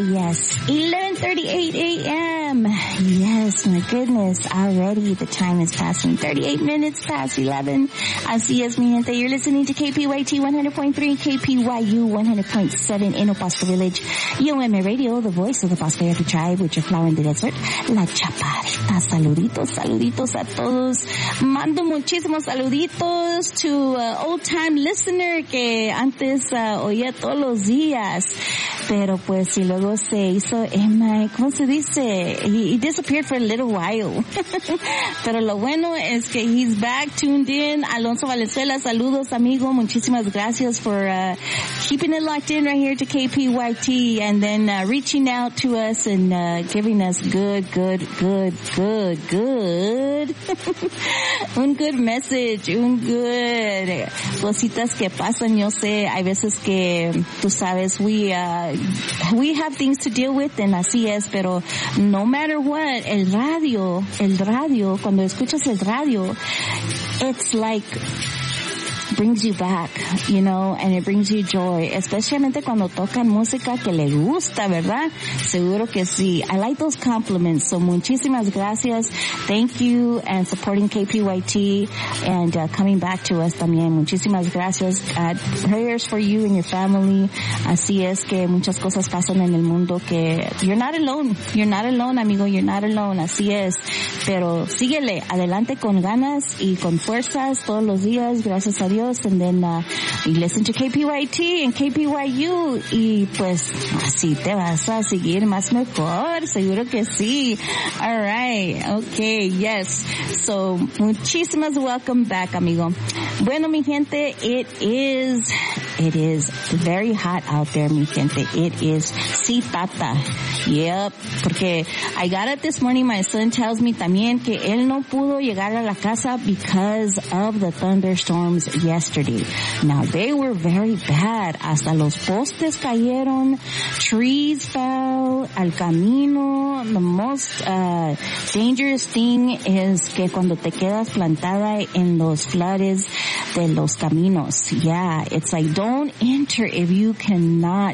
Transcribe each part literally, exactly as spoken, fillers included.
yes. eleven thirty-eight a.m. Yes, my goodness. Already the time is passing. thirty-eight minutes past eleven. Así es, mi gente. You're listening to K P Y T one hundred point three, K P Y U one hundred point seven in Opasto Village. U M A Radio, the voice of the Pastoyaki tribe, with your flower in the desert. La Chaparrita. Saluditos, saluditos a todos. Mando muchísimos saluditos to uh, old time listener que antes uh, oía todos los días. Pero pues y luego se hizo M I, ¿cómo se dice? He, he disappeared for a little while. Pero lo bueno es que he's back, tuned in. Alonso Valenzuela, saludos amigo. Muchísimas gracias for uh, keeping it locked in right here to K P Y T and then uh, reaching out to us and uh, giving us good, good, good, good, good. Un good message, un good cositas que pasan. Yo sé, hay veces que, tú sabes, we, uh, we have things to deal with and así es, pero no matter what, el radio, el radio, cuando escuchas el radio, it's like, brings you back, you know, and it brings you joy, especialmente cuando tocan música que le gusta, ¿verdad? Seguro que sí. I like those compliments, so muchísimas gracias. Thank you and supporting K P Y T and uh, coming back to us también. Muchísimas gracias. Uh, prayers for you and your family. Así es que muchas cosas pasan en el mundo que you're not alone. You're not alone, amigo. You're not alone. Así es. Pero síguele adelante con ganas y con fuerzas todos los días. Gracias a Dios. And then uh, you listen to K P Y T and K P Y U y pues así te vas a seguir más mejor, seguro que sí. All right, okay, yes. So muchísimas welcome back, amigo. Bueno, mi gente, it is it is very hot out there, mi gente. It is citata. Yep, porque I got it this morning. My son tells me también que él no pudo llegar a la casa because of the thunderstorms yesterday. Now, they were very bad. Hasta los postes cayeron, trees fell, al camino. The most uh, dangerous thing is que cuando te quedas plantada en los floods de los caminos. Yeah, it's like don't enter if you cannot.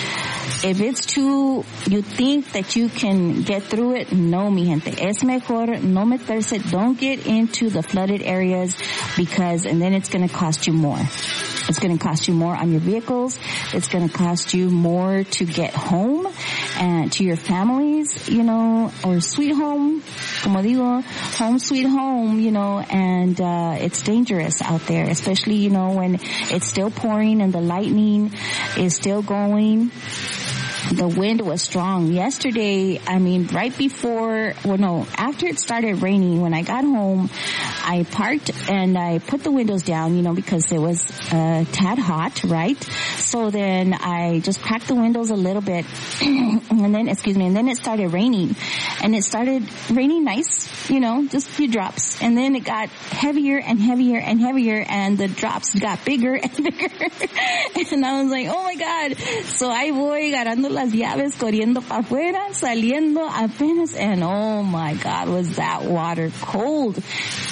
If it's too, you think that you can get through it, no, mi gente. Es mejor no meterse. Don't get into the flooded areas because, and then it's going to cost you more. It's going to cost you more on your vehicles. It's going to cost you more to get home and to your families, you know, or sweet home, como digo, home sweet home, you know, and, uh, it's dangerous out there, especially, you know, when it's still pouring and the lightning is still going. The wind was strong. Yesterday, I mean, right before, well, no, after it started raining, when I got home, I parked and I put the windows down, you know, because it was a tad hot, right? So then I just cracked the windows a little bit and then, excuse me, and then it started raining and it started raining nice, you know, just a few drops. And then it got heavier and heavier and heavier and the drops got bigger and bigger. And I was like, oh my God. So I voy agarrando las llaves, corriendo para afuera, saliendo apenas, and oh my God, was that water cold.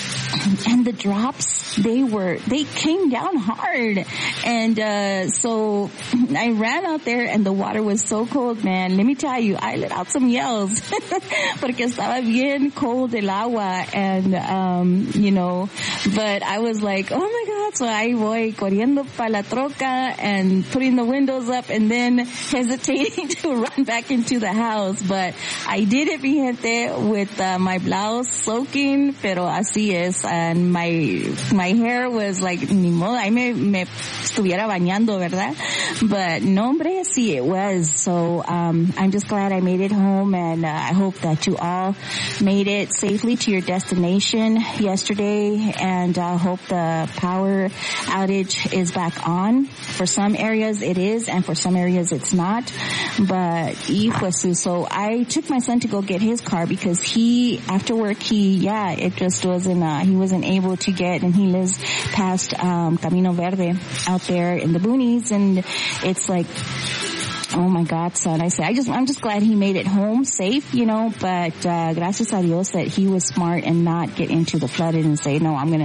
And the drops, they were, they came down hard. And, uh, so I ran out there and the water was so cold, man. Let me tell you, I let out some yells porque estaba bien cold el agua and, um, you know, but I was like, oh my God. So I voy corriendo para la troca and putting the windows up and then hesitating to run back into the house. But I did it, mi gente, with, uh, my blouse soaking, pero así es. And my, my hair was like, ni modo, ahí me, me estuviera bañando, ¿verdad? But no, hombre, sí, it was. So, um, I'm just glad I made it home and, uh, I hope that you all made it safely to your destination yesterday and I uh, hope the power outage is back on. For some areas it is and for some areas it's not. But, so I took my son to go get his car because he, after work, he, yeah, it just wasn't, uh, he wasn't able to get, and he lives past um Camino Verde out there in the boonies, and it's like, oh my God, son, I say, I just, I'm just glad he made it home safe, you know, but, uh, gracias a Dios that he was smart and not get into the flooded and say, no, I'm gonna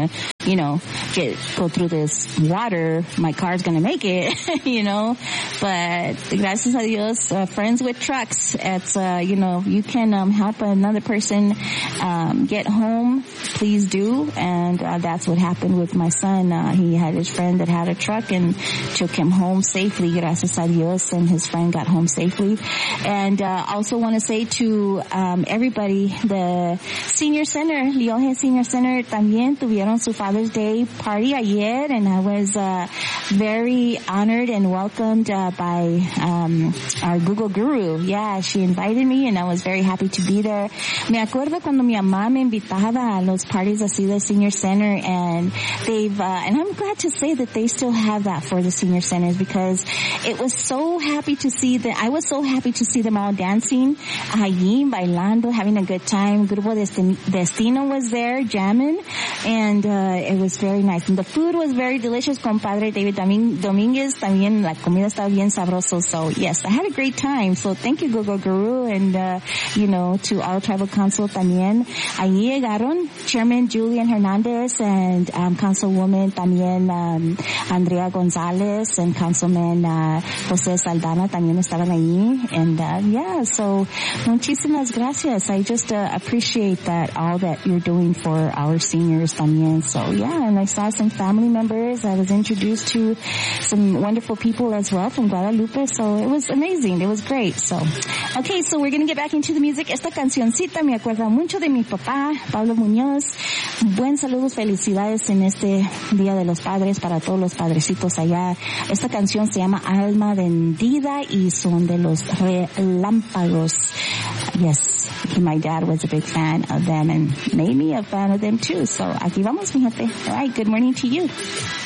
you know, get, go through this water, my car's gonna make it, you know, but gracias a Dios, uh, friends with trucks, it's, uh, you know, you can, um, help another person, um, get home, please do, and, uh, that's what happened with my son. Uh, he had his friend that had a truck and took him home safely, gracias a Dios, and his friend got home safely. And, uh, also want to say to, um, everybody, the Senior Center, Lioje Senior Center, también tuvieron su Father's Day party ayer, and I was, uh, very honored and welcomed, uh, by, um, our Google guru. Yeah, she invited me, and I was very happy to be there. Me acuerdo cuando mi mamá me invitaba a los parties así del Senior Center, and they've, uh, and I'm glad to say that they still have that for the senior centers, because it was so happy to see that, I was so happy to see them all dancing, allí, bailando, having a good time. Grupo Destino was there, jamming, and, uh, it was very nice. And the food was very delicious. Compadre David Dominguez, también la comida estaba bien sabroso. So yes, I had a great time. So thank you, Google Guru, and, uh, you know, to all tribal council también. Allí llegaron Chairman Julian Hernandez and, um, Councilwoman también, um, Andrea Gonzalez, and Councilman, uh, José Saldana también estaban allí. And, uh, yeah, so muchísimas gracias. I just, uh, appreciate that, all that you're doing for our seniors también. So yeah, and I saw some family members. I was introduced to some wonderful people as well from Guadalupe. So it was amazing. It was great. So, okay, so we're going to get back into the music. Esta cancioncita me acuerda mucho de mi papá, Pablo Muñoz. Buen saludos, felicidades en este Día de los Padres para todos los padrecitos allá. Esta canción se llama Alma Vendida y son de los Relámpagos. Yes, my dad was a big fan of them and made me a fan of them too. So aquí vamos, mi gente. All right, good morning to you.